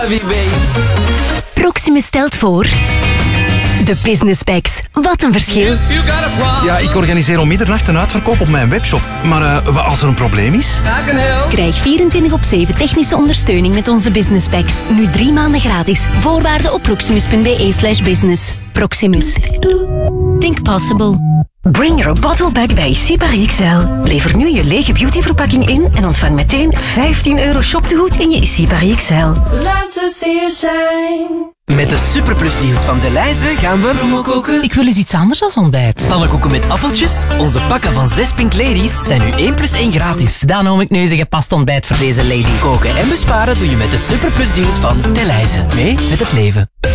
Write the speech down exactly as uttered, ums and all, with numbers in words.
Wie weet. Proximus stelt voor... De Business Packs. Wat een verschil. Ja, ik organiseer om middernacht een uitverkoop op mijn webshop. Maar uh, wat als er een probleem is? Krijg vierentwintig op zeven technische ondersteuning met onze Business Packs. Nu drie maanden gratis. Voorwaarden op proximus.be slash business. Proximus. Think possible. Bring your bottle back bij Sipari X L. Lever nu je lege beautyverpakking in en ontvang meteen vijftien euro shoptegoed in je Sipari X L. Love to see you shine. Met de superplusdeals van Delhaize gaan we rommelkoken. Ik wil eens iets anders dan ontbijt. Pannenkoeken met appeltjes. Onze pakken van zes Pink Ladies zijn nu één plus één gratis. Dan noem ik nu eens een gepast ontbijt voor deze lady. Koken en besparen doe je met de superplusdeals van Delhaize. Mee met het leven.